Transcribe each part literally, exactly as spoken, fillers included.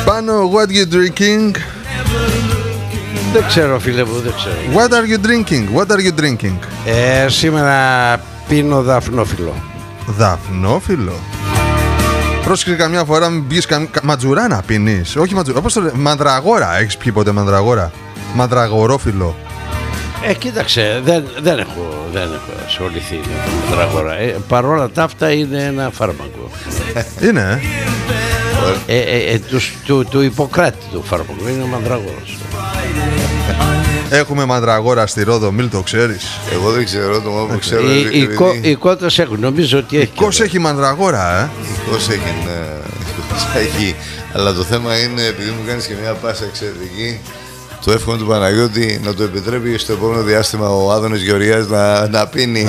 Πάνω, what you drinking? Δεν ξέρω, φίλε μου, δεν ξέρω. What are you drinking? What are you drinking? Ε, σήμερα πίνω δαφνόφυλλο. Δαφνόφυλλο. Πρόσεξε καμιά φορά μην πεις καμ... ματζουρά να πίνεις. Όχι ματζουρά, πώς το λέει, μανδραγόρα. Έχεις πιει ποτέ μανδραγόρα? Μανδραγορόφυλλο. Ε, κοίταξε, δεν, δεν, έχω, δεν έχω ασχοληθεί με το μανδραγόρα. Ε, παρόλα τα αυτά είναι ένα φάρμακο. Είναι, ε. ε, ε, ε του, του, του Ιπποκράτη του φάρμακο, είναι ο μανδραγόρας. Έχουμε μανδραγόρα στη Ρόδο, Μίλ, το ξέρεις? Εγώ δεν ξέρω, το μόνο που ξέρω οι, είναι οι, κο, οι κότες έχουν, νομίζω ότι έχει. Η Κος έχει μανδραγόρα, ε. Η Κος έχει, ναι, έχει. Αλλά το θέμα είναι, επειδή μου κάνεις και μια πάσα εξαιρετική, το εύχομαι του Παναγιώτη να το επιτρέπει στο επόμενο διάστημα ο Άδωνης Γεωργιάς να, να πίνει.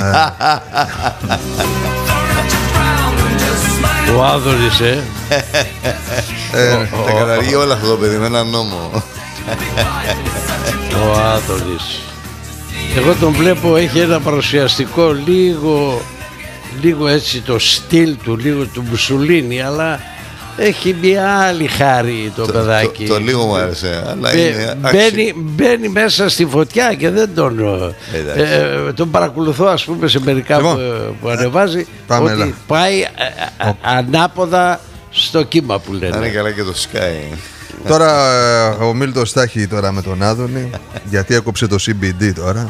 Ο Άδωνης, ε. ε τα καταργεί όλα αυτό το παιδί με έναν νόμο. Ο Άδωνης. Εγώ τον βλέπω, έχει ένα παρουσιαστικό λίγο, λίγο έτσι το στυλ του, λίγο του Μουσουλίνη, αλλά έχει μια άλλη χάρη το, το παιδάκι. Το, το λίγο μου άρεσε, αλλά Μπε, είναι μπαίνει, μπαίνει μέσα στη φωτιά και δεν τον ε, τον παρακολουθώ, ας πούμε, σε μερικά λοιπόν, που, που ανεβάζει, πάμε, ότι έλα. πάει α, α, ανάποδα στο κύμα που λένε. Να είναι καλά και το Sky. Τώρα ο Μίλτος θα έχει τώρα με τον Άδωνη, γιατί έκοψε το σι μπι ντι τώρα.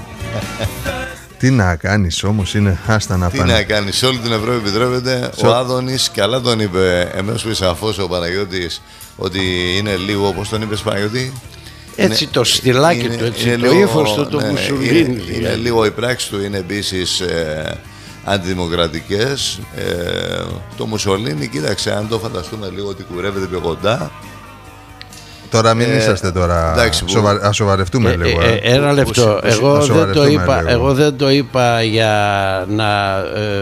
Τι να κάνεις όμως, είναι άστα να πάνε. Τι να κάνεις, σε όλη την Ευρώπη επιτρέπεται. Σε... Ο Άδωνης καλά τον είπε, εμείς που σαφώς ο Παναγιώτης, ότι είναι λίγο, όπως τον είπες Παναγιώτη? Έτσι είναι, το στυλάκι είναι, του, έτσι είναι το λίγο, ύφος του, το ναι, Μουσουλίνη. Είναι, είναι λίγο, οι πράξεις του είναι επίσης ε, αντιδημοκρατικές. Ε, το Μουσολίνι, κοίταξε, αν το φανταστούμε λίγο ότι κουρεύεται πιο κοντά. Τώρα μην ε, είσαστε τώρα, εντάξει, σοβα... ας σοβαρευτούμε ε, λίγο. Ε, ε, ένα λεπτό, εγώ δεν, το είπα, εγώ δεν το είπα για να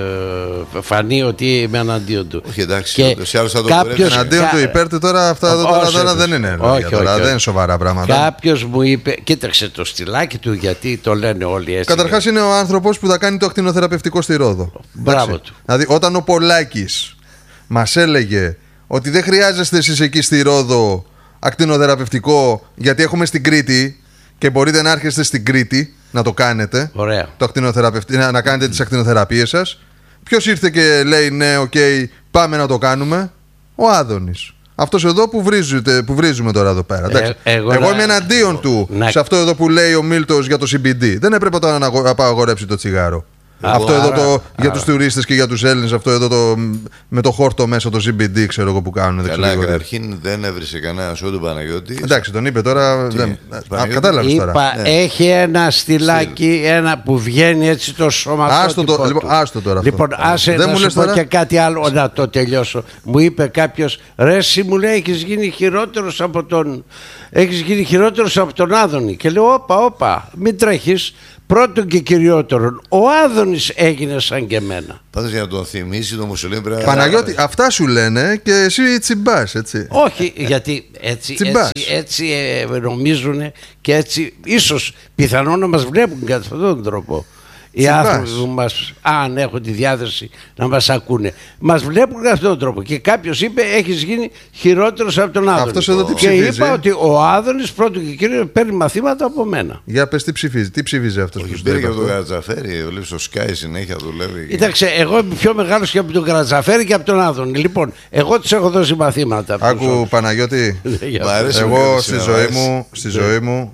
ε, φανεί ότι είμαι εναντίον του. Όχι, εντάξει, και κάποιος εναντίον του υπέρ του τώρα, αυτά εδώ τώρα, τώρα δεν είναι όχι, όχι, τώρα, όχι, δεν είναι σοβαρά πράγματα. Κάποιος μου είπε, κοίταξε το στυλάκι του, γιατί το λένε όλοι έτσι. Καταρχάς είναι ο άνθρωπος που θα κάνει το ακτινοθεραπευτικό στη Ρόδο. Μπράβο του. Δηλαδή όταν ο Πολάκης μας έλεγε ότι δεν χρειάζεστε εσείς εκεί στη Ρόδο ακτινοθεραπευτικό, γιατί έχουμε στην Κρήτη και μπορείτε να έρχεστε στην Κρήτη να το κάνετε. Ωραία. Το ακτινοθεραπευτικό, να, να κάνετε τις ακτινοθεραπείες σας. Ποιος ήρθε και λέει ναι, οκ, okay, πάμε να το κάνουμε? Ο Άδωνης. Αυτός εδώ που, βρίζετε, που βρίζουμε τώρα εδώ πέρα. Ε, εγώ εγώ να... είμαι εναντίον του να... σε αυτό εδώ που λέει ο Μίλτος για το σι μπι ντι. Δεν έπρεπε τώρα να απαγορέψει το τσιγάρο. Εγώ, αυτό εδώ άρα, το, άρα. για τους τουρίστες και για τους Έλληνες, αυτό εδώ το, με το χόρτο μέσα, το σι μπι ντι, ξέρω εγώ που κάνουν. Καλά, καταρχήν δεν έβρισε κανένα σου τον Παναγιώτη. Εντάξει, τον είπε τώρα. Δεν... Κατάλαβες τώρα. Είπα, ναι. Έχει ένα στυλάκι, ένα που βγαίνει έτσι το σωματότυπο το, λοιπόν, άστο τώρα αυτό. Λοιπόν, άσε δεν να σου πω τώρα... και κάτι άλλο να το τελειώσω. Μου είπε κάποιος, ρε εσύ, μου λέει, έχεις γίνει χειρότερος από τον, έχεις γίνει χειρότερος από τον Άδωνη. Και λέω, όπα, όπα, μην τρέχεις. Πρώτον και κυριότερον, ο Άδωνης έγινε σαν και εμένα. Πάντως για να τον θυμίσει το Μουσολίνι πρέπει να... Παναγιώτη, αυτά σου λένε και εσύ τσιμπάς, έτσι. Όχι, γιατί έτσι, έτσι, έτσι ε, νομίζουν και έτσι ίσως πιθανόν να μας βλέπουν κατά αυτόν τον τρόπο. Οι άνθρωποι που μας, αν έχουν τη διάθεση να μας ακούνε, μας βλέπουν με αυτόν τον τρόπο. Και κάποιος είπε, έχεις γίνει χειρότερος από τον Άδωνη. Αυτός εδώ τι και ψηφίζει? είπα ότι ο Άδωνης πρώτον και κύριο παίρνει μαθήματα από μένα. Για πες τι ψηφίζει, τι ψηφίζει αυτός? Όχι, πήρε και από τον Καρατζαφέρη, βλέπει στο Sky συνέχεια δουλεύει. Κοίταξε, εγώ είμαι πιο μεγάλος και από τον Καρατζαφέρη και από τον Άδωνη. Λοιπόν, εγώ τους έχω δώσει μαθήματα. Άκου Παναγιώτη, εγώ στη ζωή μου, στη ζωή μου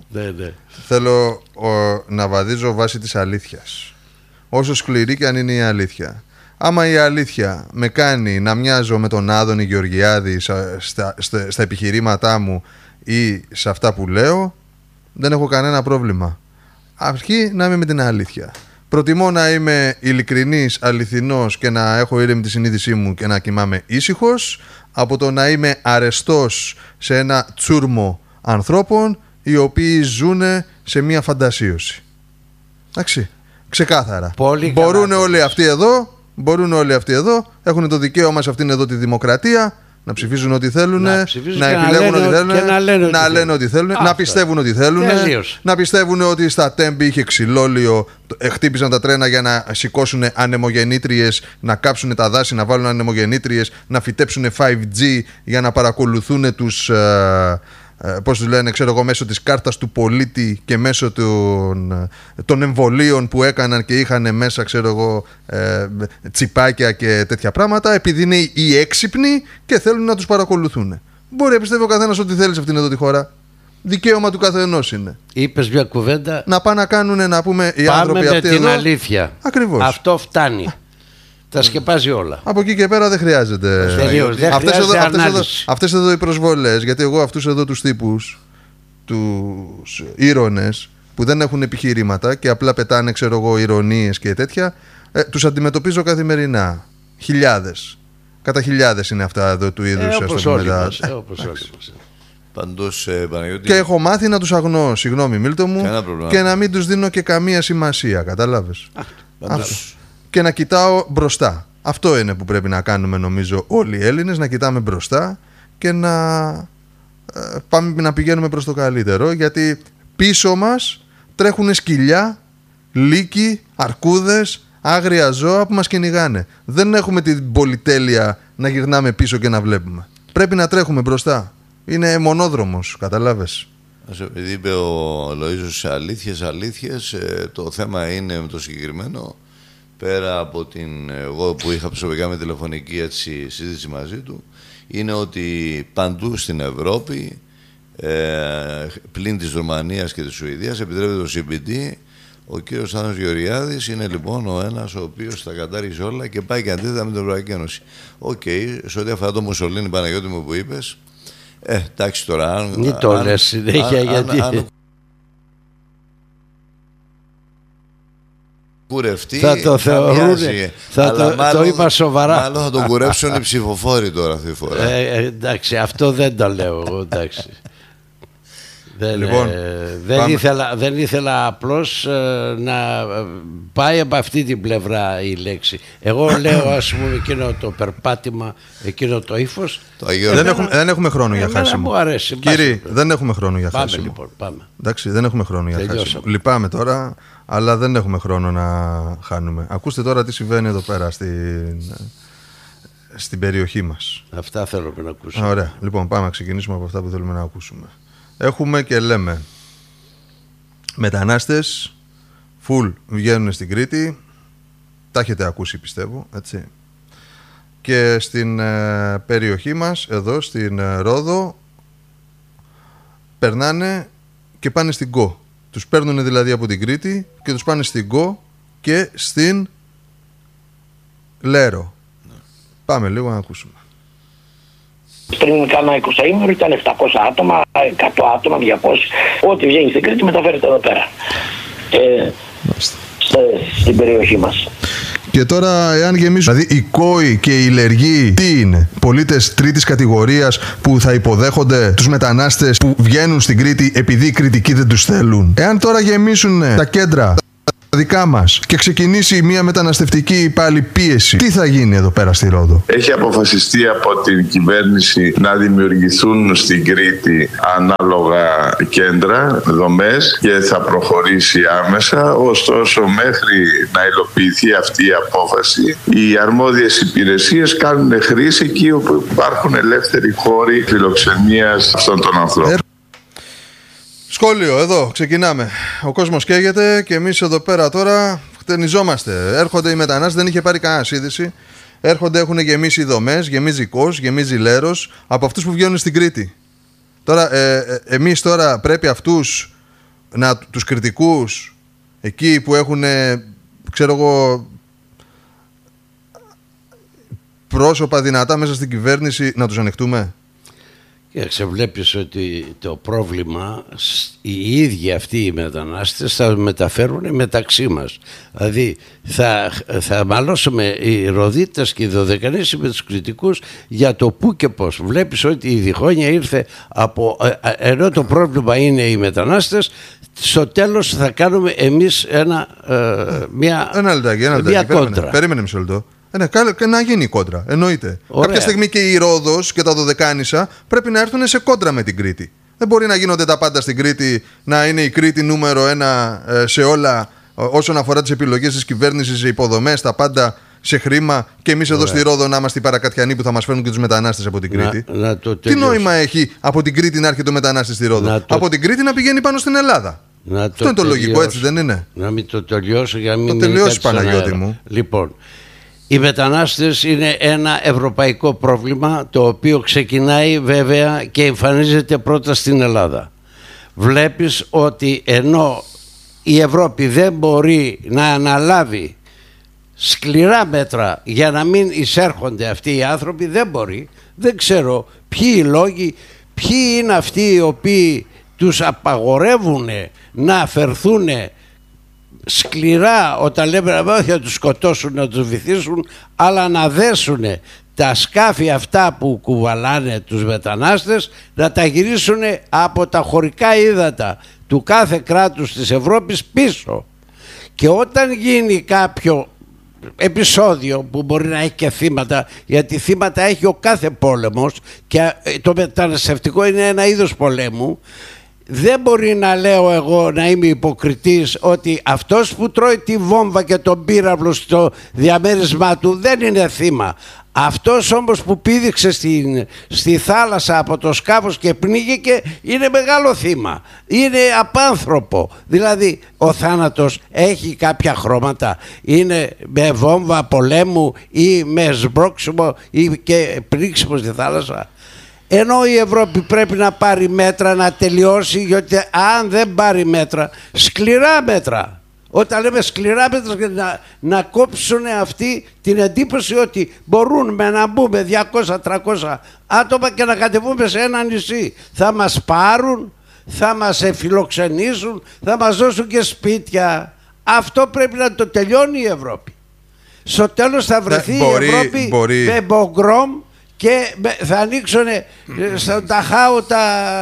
θέλω ο, να βαδίζω βάσει της αλήθειας. Όσο σκληρή και αν είναι η αλήθεια. Άμα η αλήθεια με κάνει να μοιάζω με τον Άδωνη Γεωργιάδη στα, στα, στα, στα επιχειρήματά μου ή σε αυτά που λέω, δεν έχω κανένα πρόβλημα. Αρχή να είμαι με την αλήθεια. Προτιμώ να είμαι ειλικρινής, αληθινός και να έχω ήρεμη τη συνείδησή μου και να κοιμάμαι ήσυχος, από το να είμαι αρεστός σε ένα τσούρμο ανθρώπων οι οποίοι ζουν σε μια φαντασίωση. Εντάξει, ξεκάθαρα. Πολύ μπορούν καλά, όλοι αυτοί εδώ, μπορούν όλοι αυτοί εδώ, έχουν το δικαίωμα σε αυτήν εδώ τη δημοκρατία να ψηφίζουν ό,τι θέλουν, να, να επιλέγουν ό,τι θέλουν, να λένε, να λένε ό,τι θέλουν, να πιστεύουν ό,τι θέλουν, να πιστεύουν ότι στα Τέμπη είχε ξυλόλιο, χτύπησαν τα τρένα για να σηκώσουν ανεμογεννήτριες, να κάψουν τα δάση, να βάλουν ανεμογεννήτριες, να φυτέψουν φάιβ τζι για να παρακολουθούν τους... πώς τους λένε, ξέρω εγώ, μέσω της κάρτας του πολίτη και μέσω των, των εμβολίων που έκαναν και είχαν μέσα, ξέρω εγώ, ε, τσιπάκια και τέτοια πράγματα, επειδή είναι οι έξυπνοι και θέλουν να τους παρακολουθούν. Μπορεί να πιστεύει ο καθένας ό,τι θέλει σε αυτήν εδώ τη χώρα. Δικαίωμα του καθενός είναι. Είπες μια κουβέντα. Να πάνε να κάνουν, να πούμε, οι πάμε άνθρωποι με αυτοί την εδώ. Αλήθεια. Ακριβώς. Αυτό φτάνει. Τα σκεπάζει όλα. Από εκεί και πέρα δεν χρειάζεται. Τελείως, δεν αυτές, χρειάζεται εδώ, αυτές, εδώ, αυτές εδώ οι προσβολές, γιατί εγώ αυτούς εδώ τους τύπους, τους ήρωνες που δεν έχουν επιχειρήματα και απλά πετάνε, ξέρω εγώ, ηρωνίες και τέτοια, ε, τους αντιμετωπίζω καθημερινά. Χιλιάδες. Κατά χιλιάδες είναι αυτά εδώ του είδους. Ε, όπως όλοι μας. Ε, όπως όλοι μας. Παντός, ε, Παναγιώτη... Και έχω μάθει να τους αγνώ, συγγνώμη Μίλτο μου, και να μην τους δίνω και καμία σημασία. Κατάλαβες. Παντός... Και να κοιτάω μπροστά. Αυτό είναι που πρέπει να κάνουμε, νομίζω, όλοι οι Έλληνες, να κοιτάμε μπροστά και να ε, πάμε να πηγαίνουμε προς το καλύτερο, γιατί πίσω μας τρέχουν σκυλιά, λύκοι, αρκούδες, άγρια ζώα που μας κυνηγάνε. Δεν έχουμε την πολυτέλεια να γυρνάμε πίσω και να βλέπουμε. Πρέπει να τρέχουμε μπροστά. Είναι μονόδρομος, καταλάβες. Επειδή είπε ο Λοΐζος αλήθειες, αλήθειες, ε, το θέμα είναι με το συγκεκριμένο. Πέρα από την εγώ που είχα προσωπικά με τηλεφωνική έτσι, συζήτηση μαζί του, είναι ότι παντού στην Ευρώπη, ε, πλην της Ρουμανίας και της Σουηδίας, επιτρέπεται το σι μπι ντι. Ο κύριος Θάνος Γεωργιάδης είναι λοιπόν ο ένας ο οποίος τα κατάργησε όλα και πάει και αντίθετα με την Ευρωπαϊκή Ένωση. Οκ, okay, σε ό,τι αφορά το Μουσολίνι, Παναγιώτη μου, που είπες, ε, εντάξει τώρα. Αν, μην το λες συνέχεια, γιατί... Αν, αν, κουρευτεί, θα το θεωρούν, θα το, μάλλον, το είπα σοβαρά. Μάλλον θα τον κουρέψουν οι ψηφοφόροι τώρα αυτή τη φορά. Ε, εντάξει, αυτό δεν το λέω εγώ, εντάξει. δεν, λοιπόν, ε, δεν, ήθελα, δεν ήθελα απλώς ε, να πάει από αυτή την πλευρά η λέξη. Εγώ λέω, ας πούμε, εκείνο το περπάτημα, εκείνο το ύφος. Το δεν, έχουμε, δεν έχουμε χρόνο για χάσιμο. Μου αρέσει. Κύριε, δεν έχουμε χρόνο για πάμε, χάσιμο. Λοιπόν, πάμε. Εντάξει, δεν έχουμε χρόνο για Τελειώσαμε. χάσιμο. Λυπάμαι τώρα, αλλά δεν έχουμε χρόνο να χάνουμε. Ακούστε τώρα τι συμβαίνει εδώ πέρα στην, στην περιοχή μας. Αυτά θέλω να ακούσουμε. Ωραία. Λοιπόν, πάμε να ξεκινήσουμε από αυτά που θέλουμε να ακούσουμε. Έχουμε και λέμε μετανάστες φουλ βγαίνουν στην Κρήτη. Τα έχετε ακούσει, πιστεύω, έτσι. Και στην ε, περιοχή μας, εδώ στην ε, Ρόδο, περνάνε και πάνε στην Κο. Τους παίρνουν δηλαδή από την Κρήτη και τους πάνε στην Κο και στην Λέρο. Ναι. Πάμε λίγο να ακούσουμε. Πριν κάνα εικοσαήμερο ήταν επτακόσια άτομα, εκατό άτομα, διακόσια. Ό,τι βγαίνει στην Κρήτη μεταφέρεται εδώ πέρα. Ε, στην περιοχή μας. Και τώρα, εάν γεμίσουν, δηλαδή οι Κόοι και οι Λεργοί, τι είναι, πολίτες τρίτης κατηγορίας που θα υποδέχονται τους μετανάστες που βγαίνουν στην Κρήτη επειδή οι Κρητικοί δεν τους θέλουν? Εάν τώρα γεμίσουν τα κέντρα δικά μας και ξεκινήσει μια μεταναστευτική πάλι πίεση, τι θα γίνει εδώ πέρα στη Ρόδο? Έχει αποφασιστεί από την κυβέρνηση να δημιουργηθούν στην Κρήτη ανάλογα κέντρα, δομές, και θα προχωρήσει άμεσα. Ωστόσο, μέχρι να υλοποιηθεί αυτή η απόφαση, οι αρμόδιες υπηρεσίες κάνουν χρήση εκεί όπου υπάρχουν ελεύθεροι χώροι φιλοξενίας αυτών των ανθρώπων. Σχόλιο, εδώ ξεκινάμε. Ο κόσμος καίγεται και εμείς εδώ πέρα τώρα χτενιζόμαστε. Έρχονται οι μετανάστες, δεν είχε πάρει κανένα είδηση. Έρχονται, έχουν γεμίσει δομές, γεμίζει Κος, γεμίζει Λέρος από αυτούς που βγαίνουν στην Κρήτη. Τώρα, ε, ε, εμείς τώρα πρέπει αυτούς, να, τους κριτικούς, εκεί που έχουν, ξέρω εγώ, πρόσωπα δυνατά μέσα στην κυβέρνηση, να τους ανεχτούμε? Και βλέπεις ότι το πρόβλημα οι ίδιοι αυτοί οι μετανάστες θα μεταφέρουν μεταξύ μας. Δηλαδή θα, θα μαλώσουμε οι Ροδίτες και οι Δωδεκανήσοι με τους κριτικούς για το πού και πώς. Βλέπεις ότι η διχόνοια ήρθε από, ενώ το πρόβλημα είναι οι μετανάστες, στο τέλος θα κάνουμε εμείς ένα, ε, μια, ένα λεπτάκι, ένα λεπτάκι. μια κόντρα. Περίμενε, περίμενε μισό λεπτό. Ε, ναι, και να γίνει η κόντρα. Εννοείται. Ωραία. Κάποια στιγμή και η Ρόδος και τα Δωδεκάνησα πρέπει να έρθουν σε κόντρα με την Κρήτη. Δεν μπορεί να γίνονται τα πάντα στην Κρήτη, να είναι η Κρήτη νούμερο ένα σε όλα όσον αφορά τις επιλογές της κυβέρνησης, σε υποδομές, τα πάντα σε χρήμα, και εμείς εδώ στη Ρόδο να είμαστε οι παρακατιανοί που θα μας φέρνουν και τους μετανάστες από την Κρήτη. Να, να το Τι νόημα έχει από την Κρήτη να έρχεται ο μετανάστης στη Ρόδο? Το... Από την Κρήτη να πηγαίνει πάνω στην Ελλάδα. Να Αυτό το είναι το τελειώσω. Λογικό, έτσι δεν είναι? Να μην το τελειώσω για να μην. Το τελειώσει, Παναγιώτη μου. Λοιπόν, οι μετανάστες είναι ένα ευρωπαϊκό πρόβλημα, το οποίο ξεκινάει βέβαια και εμφανίζεται πρώτα στην Ελλάδα. Βλέπεις ότι ενώ η Ευρώπη δεν μπορεί να αναλάβει σκληρά μέτρα για να μην εισέρχονται αυτοί οι άνθρωποι, δεν μπορεί. Δεν ξέρω ποιοι οι λόγοι, ποιοι είναι αυτοί οι οποίοι τους απαγορεύουν να αφαιρθούν σκληρά, όταν λέμε όχι να τους σκοτώσουν, να τους βυθίσουν, αλλά να δέσουν τα σκάφη αυτά που κουβαλάνε τους μετανάστες, να τα γυρίσουν από τα χωρικά ύδατα του κάθε κράτους της Ευρώπης πίσω. Και όταν γίνει κάποιο επεισόδιο που μπορεί να έχει και θύματα, γιατί θύματα έχει ο κάθε πόλεμος και το μεταναστευτικό είναι ένα είδος πολέμου, δεν μπορεί να λέω εγώ, να είμαι υποκριτής, ότι αυτός που τρώει τη βόμβα και τον πύραυλο στο διαμέρισμά του δεν είναι θύμα. Αυτός όμως που πήδηξε στη, στη θάλασσα από το σκάφος και πνίγηκε είναι μεγάλο θύμα. Είναι απάνθρωπο. Δηλαδή ο θάνατος έχει κάποια χρώματα. Είναι με βόμβα πολέμου ή με σμπρώξιμο ή και πνίξιμο στη θάλασσα. Ενώ η Ευρώπη πρέπει να πάρει μέτρα να τελειώσει, γιατί αν δεν πάρει μέτρα, σκληρά μέτρα, όταν λέμε σκληρά μέτρα, να, να κόψουν αυτή την εντύπωση ότι μπορούμε να μπούμε διακόσια τριακόσια άτομα και να κατεβούμε σε ένα νησί. Θα μας πάρουν, θα μας φιλοξενήσουν, θα μας δώσουν και σπίτια. Αυτό πρέπει να το τελειώνει η Ευρώπη. Στο τέλος θα βρεθεί ναι, μπορεί, η Ευρώπη μπορεί. με μπογκρόμ και θα ανοίξουν στον Ταχάου τα...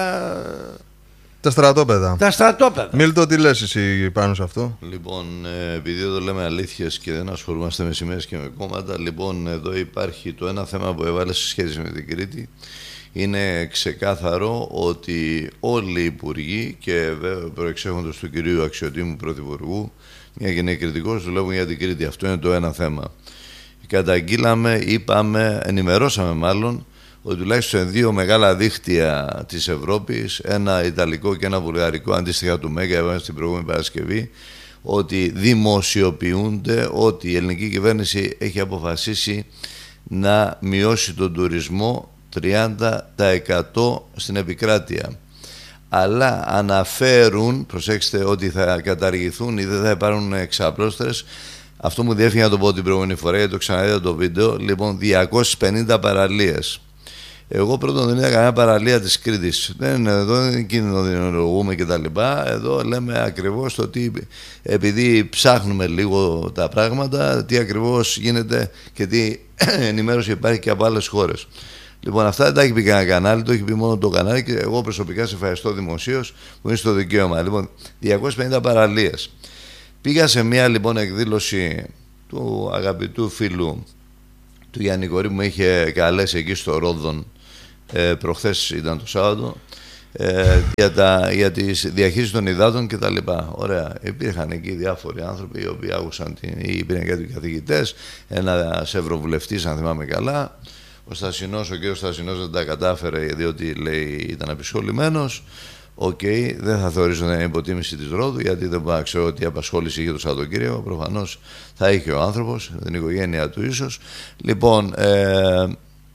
τα στρατόπεδα. Τα στρατόπεδα. Μίλτο, τι λες εσύ πάνω σε αυτό? Λοιπόν, επειδή εδώ λέμε αλήθειες και δεν ασχολούμαστε με σημαίες και με κόμματα, λοιπόν, εδώ υπάρχει το ένα θέμα που έβαλε σε σχέση με την Κρήτη. Είναι ξεκάθαρο ότι όλοι οι υπουργοί και προεξέχοντος του κυρίου αξιωτήμου πρωθυπουργού, μια και είναι κριτικός, δουλεύουν για την Κρήτη. Αυτό είναι το ένα θέμα. Καταγγείλαμε, είπαμε, ενημερώσαμε μάλλον, ότι τουλάχιστον δύο μεγάλα δίκτυα της Ευρώπης, ένα ιταλικό και ένα βουλγαρικό, αντίστοιχα του Μέγκα, έβαλαν στην προηγούμενη Παρασκευή, ότι δημοσιοποιούνται ότι η ελληνική κυβέρνηση έχει αποφασίσει να μειώσει τον τουρισμό τριάντα τοις εκατό στην επικράτεια. Αλλά αναφέρουν, προσέξτε, ότι θα καταργηθούν ή δεν θα υπάρχουν εξαπλώστερες. Αυτό μου διέφυγε να το πω την προηγούμενη φορά, γιατί το ξαναδείδα το βίντεο. Λοιπόν, διακόσιες πενήντα παραλίες. Εγώ πρώτον δεν είδα κανένα παραλία της Κρήτης. Δεν, εδώ δεν κινδυνολογούμε κτλ. Εδώ λέμε ακριβώς το ότι, επειδή ψάχνουμε λίγο τα πράγματα, τι ακριβώς γίνεται και τι ενημέρωση υπάρχει και από άλλες χώρες. Λοιπόν, αυτά δεν τα έχει πει κανένα κανάλι, το έχει πει μόνο το κανάλι και εγώ προσωπικά σε ευχαριστώ δημοσίως που είναι στο δικαίωμα. Λοιπόν, διακόσιες πενήντα παραλίες. Πήγα σε μια λοιπόν εκδήλωση του αγαπητού φίλου του Γιάννη Κορή που με είχε καλέσει εκεί στο Ρόδον, ε, προχθές ήταν το Σάββατο, ε, για, τα, για τη διαχείριση των υδάτων και τα λοιπά. Ωραία, υπήρχαν εκεί διάφοροι άνθρωποι οι οποίοι άκουσαν, την, ή υπήρχαν κάτι καθηγητές, ένας ευρωβουλευτής αν θυμάμαι καλά. Ο Στασινός, ο κύριος Στασινός δεν τα κατάφερε διότι λέει ήταν απεισχολημένος. Οκ, okay, δεν θα θεωρήσω την υποτίμηση της Ρόδου, γιατί δεν μπορώ να ξέρω τι απασχόληση είχε το Σαββατοκύριακο. Προφανώς θα είχε ο άνθρωπος, την οικογένεια του ίσως. Λοιπόν, ε,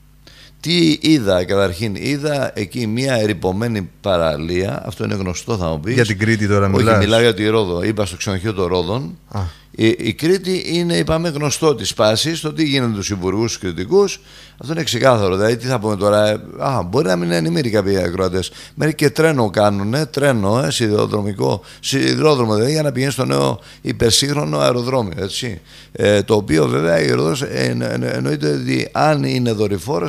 τι είδα, καταρχήν είδα εκεί μια ερειπωμένη παραλία. Αυτό είναι γνωστό, θα μου πεις. Για την Κρήτη τώρα μιλάς? Όχι, μιλάω για τη Ρόδο. Είπα στο ξενοδοχείο των Ρόδων. Α. Η, η Κρήτη είναι, είπαμε, γνωστό της πάσης, το τι γίνεται τους υπουργούς, τους κριτικούς. Αυτό είναι ξεκάθαρο. Δηλαδή, τι θα πούμε τώρα, α, μπορεί να μην είναι ενημέροι κάποιοι ακροατές. Μέχρι και τρένο κάνουν, τρένο, ε, σιδηροδρομικό, σιδηρόδρομο δηλαδή, για να πηγαίνει στο νέο υπερσύγχρονο αεροδρόμιο. Έτσι. Ε, το οποίο βέβαια η Ρόδος ε, ε, ε, εννοείται ότι αν είναι δορυφόρος θα είναι και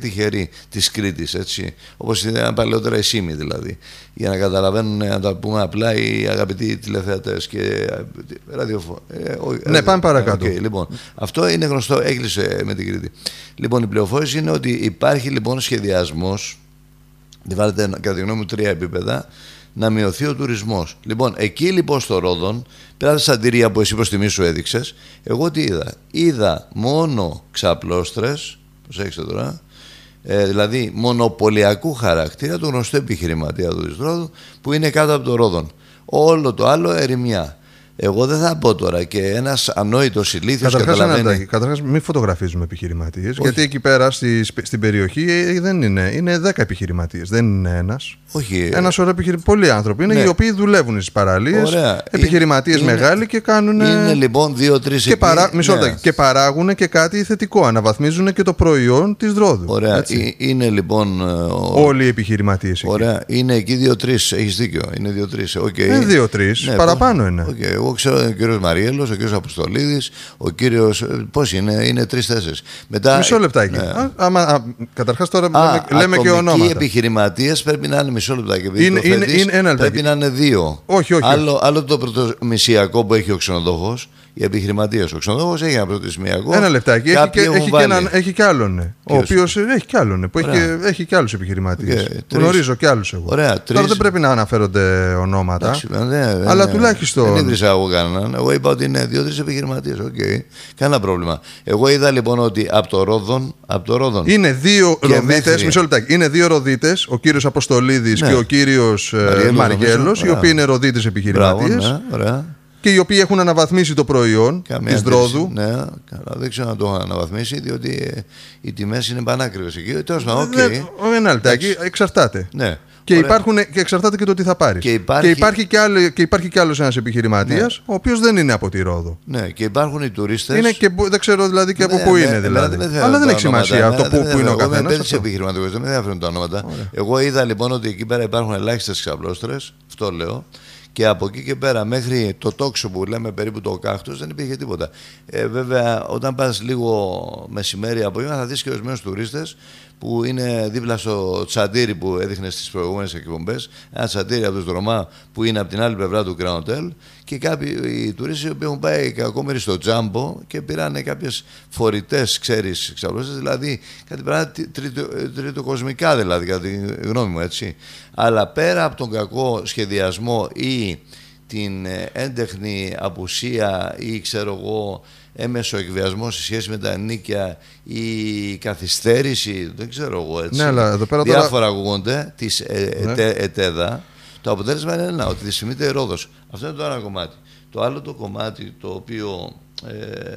τυχεροί της Κρήτης, έτσι. Όπως ήταν παλαιότερα οι Σύμοι δηλαδή. Για να καταλαβαίνουν, να τα πούμε απλά, οι αγαπητοί τηλεθεατές και ραδιοφο... ε, ο, ναι, πάμε παρακάτω. Okay, λοιπόν, αυτό είναι γνωστό, έκλεισε με την Κρήτη. Λοιπόν, η πληροφόρηση είναι ότι υπάρχει λοιπόν σχεδιασμός, τη βάλετε κατά τη γνώμη μου τρία επίπεδα, να μειωθεί ο τουρισμός. Λοιπόν, εκεί λοιπόν στο Ρόδον, πέρα τα σαντήρια που εσύ προς τιμή σου έδειξες, εγώ τι είδα? Είδα μόνο ξαπλώστρες, προσέξτε τώρα, ε, δηλαδή μονοπωλιακού χαρακτήρα του γνωστού επιχειρηματία του Ρόδου, που είναι κάτω από το Ρόδον. Όλο το άλλο ερημιά. Εγώ δεν θα πω τώρα και ένας ανόητος ηλίθιος καταλαβαίνει. Καταρχάς, μην φωτογραφίζουμε επιχειρηματίες, γιατί εκεί πέρα στη, στην περιοχή δεν είναι. Είναι δέκα επιχειρηματίες, δεν είναι ένας. Όχι. Ένα σωρό επιχειρη... πολλοί άνθρωποι είναι, ναι, οι οποίοι δουλεύουν στις παραλίες. Επιχειρηματίες μεγάλοι και κάνουν. Είναι λοιπόν δύο-τρεις και, παρά... ναι. και παράγουν και κάτι θετικό. Αναβαθμίζουν και το προϊόν της Ρόδου. Ωραία. Έτσι. Είναι λοιπόν. Όλοι οι επιχειρηματίες. Ωραία. Εκεί. Είναι εκεί δύο-τρεις. Έχεις δίκιο. Είναι δύο-τρεις. Okay. Είναι δύο-τρεις. Ναι, παραπάνω είναι. Okay. Εγώ ξέρω ο κύριος Μαριέλος, ο κύριος Αποστολίδης, ο κύριος. Πώς είναι, είναι τρεις-τέσσερις. Μετά... Μισό λεπτάκι. Ναι. Καταρχάς τώρα α, λέμε, λέμε και ονόματα. Οι επιχειρηματίες πρέπει να είναι μισό λεπτάκι. Είναι, είναι, είναι ένα λεπτάκι. Πρέπει να είναι δύο. Όχι, όχι. Άλλο, άλλο το πρωτομησιακό που έχει ο ξενοδόχος. Οι επιχειρηματίες. Ο ξενοδόχος έχει ένα πρωτομησιακό. Ένα λεπτάκι. Έχει και, έχει, και έναν, έχει κι άλλον. Ναι. Ο οποίος έχει κι άλλον. Που έχει, έχει κι άλλους επιχειρηματίες. Okay, γνωρίζω κι άλλους εγώ. Ωραία, τώρα δεν πρέπει να αναφέρονται ονόματα. Εντάξει, ναι, ναι, αλλά ναι, τουλάχιστον. Δεν ίδρυσα εγώ κανέναν. Εγώ είπα ότι είναι δύο-τρεις επιχειρηματίες. Okay. Κανένα πρόβλημα. Εγώ είδα λοιπόν ότι από το Ρόδον. Από το Ρόδον είναι δύο ροδίτες. Μισό λεπτάκι. Είναι δύο ροδίτες. Ο κύριος Αποστολίδης ναι. και ο κύριος Μαριέλος. Οι οποίοι είναι ροδίτες επιχειρηματίες. Και οι οποίοι έχουν αναβαθμίσει το προϊόν της Ρόδου. Ναι, καλά, δεν ξέρω να το έχουν αναβαθμίσει, διότι ε, οι τιμές είναι πανάκριβες εκεί. Τέλος πάντων, οκ. Ένα λεπτάκι, εξαρτάται. Ναι. Και, υπάρχουν, και εξαρτάται και το τι θα πάρεις. Και υπάρχει και, υπάρχει και, άλλο, και υπάρχει και άλλος ένας επιχειρηματίας, ναι, ο οποίος δεν είναι από τη Ρόδο. Ναι, και υπάρχουν οι τουρίστες. Είναι και, δεν ξέρω δηλαδή και ναι, από πού ναι, είναι δηλαδή. Ναι, αλλά δεν έχει σημασία το πού είναι ο καθένας. Δεν είναι επιχειρηματικός, δεν με ενδιαφέρουν τα ονόματα. Εγώ είδα λοιπόν ότι εκεί πέρα υπάρχουν ελάχιστες ξαπλώστρες, αυτό λέω. Και από εκεί και πέρα μέχρι το τόξο που λέμε περίπου το κάκτος δεν υπήρχε τίποτα. Ε, βέβαια, όταν πας λίγο μεσημέρι απόγευμα θα δεις και ορισμένους τουρίστες που είναι δίπλα στο τσαντήρι που έδειχνε στις προηγούμενες εκπομπές. Ένα τσαντήρι από τους Δρομά που είναι από την άλλη πλευρά του Grand Hotel. Και κάποιοι οι τουρίστες που έχουν πάει κακόμεροι στο Τζάμπο και πήραν κάποιες φορητές, ξέρεις, ξαπλώσεις, δηλαδή κάτι πράγμα τριτοκοσμικά, δηλαδή, κατά τη γνώμη μου, έτσι. Αλλά πέρα από τον κακό σχεδιασμό ή την έντεχνη απουσία ή ξέρω εγώ έμεσο εκβιασμό σε σχέση με τα ενίκια ή καθυστέρηση, δεν ξέρω εγώ έτσι. Ναι, αλλά εδώ πέρα διάφορα τώρα... ακούγονται της ε, ναι. ετε, ΕΤΕΔΑ. Το αποτέλεσμα είναι ένα, ότι δυσφημείται η Ρόδος. Αυτό είναι το ένα κομμάτι. Το άλλο το κομμάτι το οποίο ε,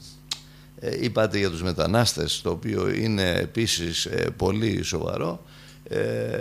ε, είπατε για τους μετανάστες, το οποίο είναι επίσης ε, πολύ σοβαρό, ε,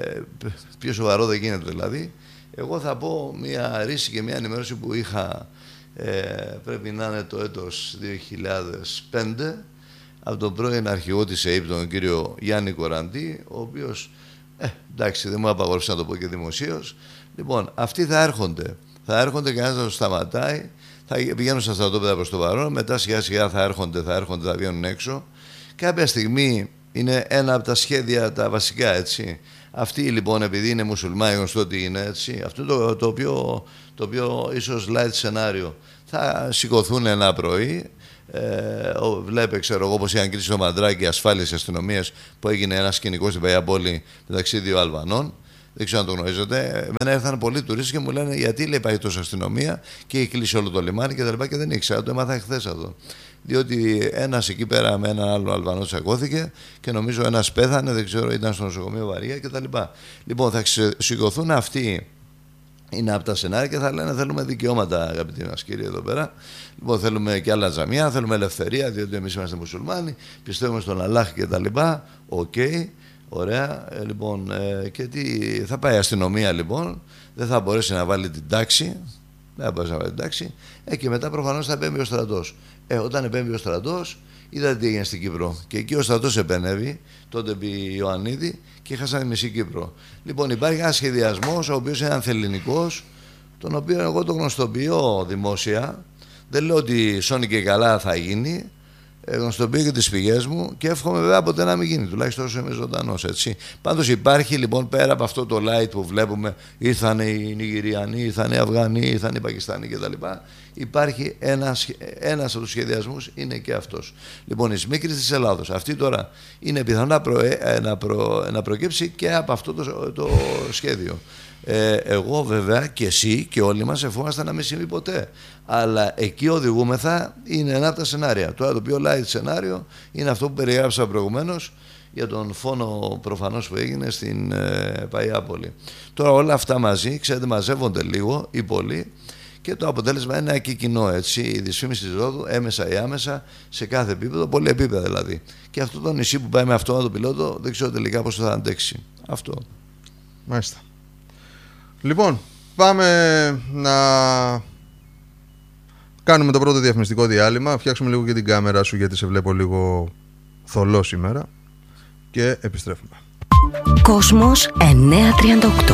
πιο σοβαρό δεν γίνεται δηλαδή. Εγώ θα πω μια ρίση και μια ενημέρωση που είχα, ε, πρέπει να είναι το έτος δύο χιλιάδες πέντε, από τον πρώην αρχηγό της ΕΕΠ, τον κύριο Γιάννη Κοραντή, ο οποίος, ε, εντάξει, δεν μου απαγόρευσε να το πω και δημοσίως. Λοιπόν, αυτοί θα έρχονται. Θα έρχονται, κανένας θα τους σταματάει. Θα πηγαίνουν στα στρατόπεδα προς το παρόν. Μετά σιγά σιγά θα έρχονται, θα έρχονται, θα βγαίνουν έξω. Κάποια στιγμή είναι ένα από τα σχέδια τα βασικά, έτσι. Αυτοί λοιπόν, επειδή είναι μουσουλμάνοι, γνωστό ότι είναι έτσι, αυτό το, το, οποίο, το οποίο ίσως light σενάριο, θα σηκωθούν ένα πρωί. Ε, βλέπε, ξέρω εγώ, πως είχαν κλείσει το μαντράκι ασφάλειας αστυνομίας που έγινε ένα σκηνικό στην Παλιά Πόλη μεταξύ δύο Αλβανών. Δεν ξέρω αν το γνωρίζετε. Εμένα ήρθαν πολλοί τουρίστες και μου λένε γιατί λέει υπάρχει τόσο αστυνομία και έχει κλείσει όλο το λιμάνι και τα λοιπά και δεν ήξερα. Το έμαθα χθες αυτό. Διότι ένας εκεί πέρα με έναν άλλο Αλβανό τσακώθηκε και νομίζω ένας πέθανε, δεν ξέρω, ήταν στο νοσοκομείο βαριά κτλ. Λοιπόν, θα σηκωθούν αυτοί. Είναι από τα σενάρια και θα λένε θέλουμε δικαιώματα, αγαπητοί μας κύριοι εδώ πέρα. Λοιπόν, θέλουμε και άλλα τζαμιά, θέλουμε ελευθερία, διότι εμείς είμαστε μουσουλμάνοι, πιστεύουμε στον Αλλάχ κτλ. Οκ. Okay. Ωραία, ε, λοιπόν, ε, και τι, θα πάει η αστυνομία λοιπόν, δεν θα μπορέσει να βάλει την τάξη, δεν θα μπορέσει να βάλει την τάξη, ε, και μετά προφανώς θα επέμβει ο στρατός. Ε, όταν επέμβει ο στρατός, είδατε τι έγινε στην Κύπρο. Και εκεί ο στρατός επένευε, τότε επί Ιωαννίδη, και χάσανε μισή Κύπρο. Λοιπόν, υπάρχει ένας σχεδιασμός, ο οποίος είναι ανθελληνικός, τον οποίο εγώ το γνωστοποιώ δημόσια. Δεν λέω ότι σώνει και καλά θα γίνει. γνωστοποιώ και τις πηγές μου και εύχομαι βέβαια ποτέ να μην γίνει, τουλάχιστον όσο είμαι ζωντανός, έτσι. Πάντως υπάρχει λοιπόν πέρα από αυτό το light που βλέπουμε, ήρθαν οι Νιγηριανοί, ήρθαν οι Αφγανοί, ήρθαν οι Πακιστανοί κτλ. Υπάρχει ένας, ένας από τους σχεδιασμούς, είναι και αυτός. Λοιπόν, η σμίκριση της Ελλάδος. Αυτή τώρα είναι πιθανό να, προ, να, προ, να προκύψει και από αυτό το, το σχέδιο. Ε, εγώ βέβαια και εσύ και όλοι μας ευχόμαστε να μην συμβεί ποτέ. Αλλά εκεί οδηγούμεθα, είναι ένα από τα σενάρια. Τώρα το πιο light σενάριο είναι αυτό που περιγράψα προηγουμένως για τον φόνο προφανώς που έγινε στην ε, Παϊάπολη. Τώρα όλα αυτά μαζί, ξέρετε, μαζεύονται λίγο ή πολύ και το αποτέλεσμα είναι και κοινό, έτσι. Η δυσφήμιση της Ρόδου έμεσα ή άμεσα σε κάθε επίπεδο, πολλή επίπεδα δηλαδή. Και αυτό το νησί που πάει με αυτόματο πιλότο δεν ξέρω τελικά πώς θα αντέξει. Αυτό. Μάλιστα. Λοιπόν, πάμε να κάνουμε το πρώτο διαφημιστικό διάλειμμα. Φτιάξουμε λίγο και την κάμερα σου γιατί σε βλέπω λίγο θολό σήμερα. Και επιστρέφουμε. Κόσμος εννιακόσια τριάντα οκτώ.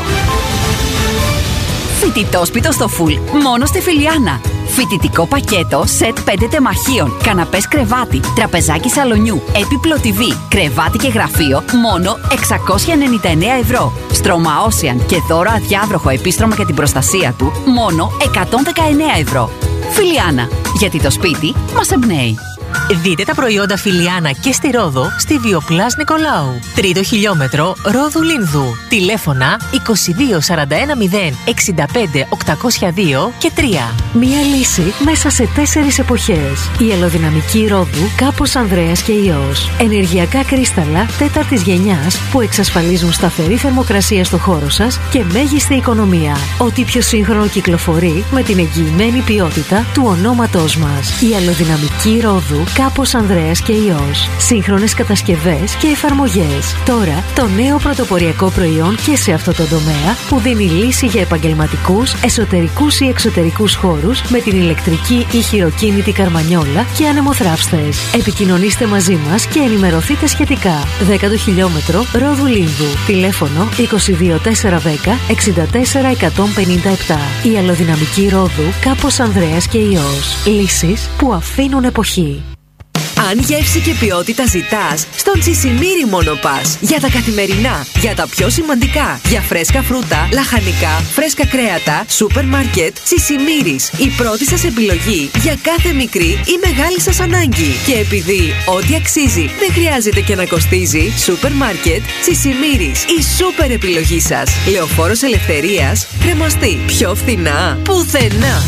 Φοιτητόσπιτο στο φουλ, μόνο στη Φιλιάνα. Φοιτητικό πακέτο, σετ πέντε τεμαχίων, καναπές κρεβάτι, τραπεζάκι σαλονιού, έπιπλο τι βι, κρεβάτι και γραφείο, μόνο εξακόσια ενενήντα εννέα ευρώ. Στρώμα Ocean και δώρο αδιάβροχο επίστρωμα για την προστασία του, μόνο εκατόν δεκαεννέα ευρώ. Φιλιάνα, γιατί το σπίτι μας εμπνέει. Δείτε τα προϊόντα Φιλιάνα και στη Ρόδο στη Βιοπλάς Νικολάου. Τρίτο χιλιόμετρο Ρόδου Λίνδου. Τηλέφωνα είκοσι δύο σαράντα ένα μηδέν εξήντα πέντε οκτακόσια δύο και τρία. Μία λύση μέσα σε τέσσερις εποχές. Η αλλοδυναμική Ρόδου Κάπος Ανδρέας και Υιός. Ενεργειακά κρίσταλα τέταρτης γενιάς που εξασφαλίζουν σταθερή θερμοκρασία στο χώρο σας και μέγιστη οικονομία. Ό,τι πιο σύγχρονο κυκλοφορεί με την εγγυημένη ποιότητα του ονόματός μας. Η αλλοδυναμική Ρόδου Κάπος Ανδρέας και Υιός. Σύγχρονες κατασκευές και εφαρμογές. Τώρα το νέο πρωτοποριακό προϊόν και σε αυτό το τομέα που δίνει λύση για επαγγελματικούς, εσωτερικούς ή εξωτερικούς χώρους με την ηλεκτρική ή χειροκίνητη καρμανιόλα και ανεμοθράυστες. Επικοινωνήστε μαζί μας και ενημερωθείτε σχετικά. Δέκατο χιλιόμετρο Ρόδου Λίνδου. Τηλέφωνο είκοσι δύο τετρακόσια δέκα εξήντα τέσσερα εκατόν πενήντα επτά. Η αλλοδυναμική Ρόδου Κάπος Ανδρέας και Υιός. Λύσεις που αφήνουν εποχή. Αν γεύση και ποιότητα ζητάς, στον Τσισιμίρι μόνο πας. Για τα καθημερινά, για τα πιο σημαντικά, για φρέσκα φρούτα, λαχανικά, φρέσκα κρέατα, σούπερ μάρκετ, Τσισιμίρις. Η πρώτη σας επιλογή για κάθε μικρή ή μεγάλη σας ανάγκη. Και επειδή ό,τι αξίζει δεν χρειάζεται και να κοστίζει, σούπερ μάρκετ, Τσισιμίρις. Η σούπερ επιλογή σας. Λεωφόρος Ελευθερίας, Κρεμαστή. Πιο φθηνά, πουθενά.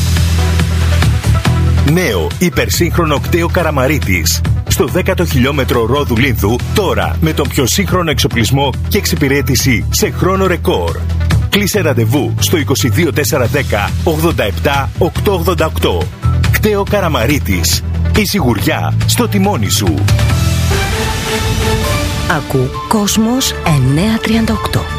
Νέο υπερσύγχρονο κτέο Καραμαρίτης. Στο δέκατο χιλιόμετρο Ρόδου Λίνδου, τώρα με τον πιο σύγχρονο εξοπλισμό και εξυπηρέτηση σε χρόνο ρεκόρ. Κλείσε ραντεβού στο είκοσι δύο τετρακόσια δέκα ογδόντα επτά οκτακόσια ογδόντα οκτώ. Κτέο Καραμαρίτης. Η σιγουριά στο τιμόνι σου. Ακού Κόσμος εννιακόσια τριάντα οκτώ.